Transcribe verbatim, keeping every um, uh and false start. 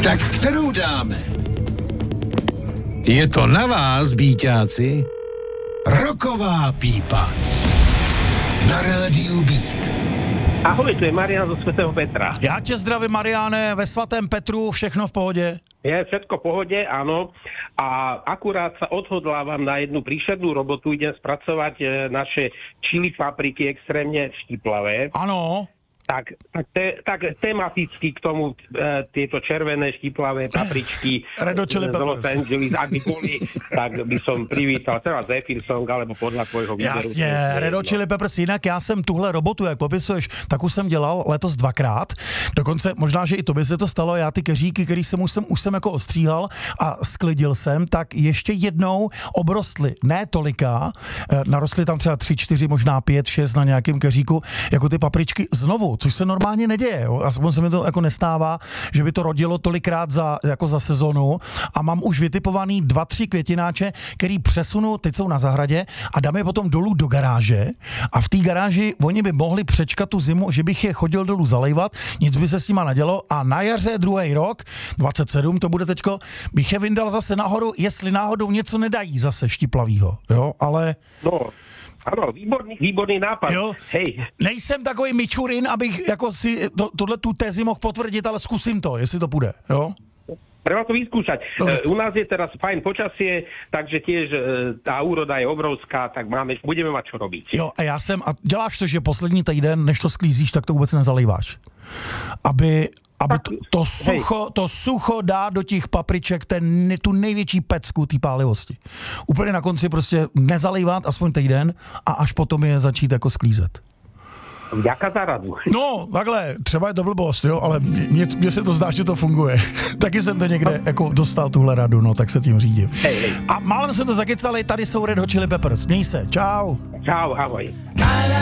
Tak kterou dáme? Je to na vás, bíťáci. Roková pípa. Na rádiu Beat. Ahoj, tu je Marián zo svätého Petra. Já tě zdravím, Mariáne, ve svatém Petru, všechno v pohodě? Je všetko v pohode, áno. A akurát sa odhodlávam na jednu príšernú robotu. Idem spracovať e, naše čili papriky extrémne štiplavé. Ano. Tak, tak, te, tak tematicky k tomu e, tieto červené štiplavé papričky Red Hot Chili z Los Peppers. Angeles, ak by boli, tak by som privítal třeba Zephyr Song, alebo podľa tvojho výberu. Jasně, Red Hot Chili Peppers. Jinak já jsem tuhle robotu, jak popisuješ, tak už jsem dělal letos dvakrát. Dokonce možná, že i tobě se to stalo. Já ty keříky, který jsem už jsem, už jsem jako ostříhal a sklidil jsem, tak ještě jednou obrostly. Ne tolika, narostly tam třeba tři, čtyři, možná pět, šest na nějakém keříku, jako ty papričky znovu, což se normálně neděje. Jo? Aspoň se mi to jako nestává, že by to rodilo tolikrát za, jako za sezonu a mám už vytipovaný dva, tři květináče, který přesunu, teď jsou na zahradě a dám je potom dolů do garáže a v té garáži oni by mohli přečkat tu zimu, že bych je chodil dolů zalejvat, nic by se s nima nedělo a na jaře druhý rok, dvacet sedm to bude teďko, bych je vyndal zase nahoru, jestli náhodou něco nedají zase štiplavýho, jo, ale... No. Áno, výborný, výborný nápad. Jo. Hej. Nejsem takový mičurin, abych jako si to, tohle tu tezi mohl potvrdit, ale zkusím to, jestli to půjde, jo? Treba to vyskúšať. Dobre. E, u nás je teraz fajn počasie, takže tiež e, tá úroda je obrovská, tak máme, budeme mať čo robiť. Jo, a já jsem, a děláš to, že poslední týden, než to sklízíš, tak to vůbec nezalejváš. Aby, aby to, to, sucho, to sucho dá do těch papriček ten, tu největší pecku té pálivosti. Úplně na konci prostě nezalejvat aspoň týden a až potom je začít jako sklízet. Vďaka za radu. No, takhle, třeba je to blbost, jo, ale mně, mně se to zdá, že to funguje. Taky jsem to někde jako dostal tuhle radu, no, tak se tím řídím. Hej, hej. A málem jsem to zakecali, tady jsou Red Hot Chili Peppers. Měj se, čau. Čau, ahoj.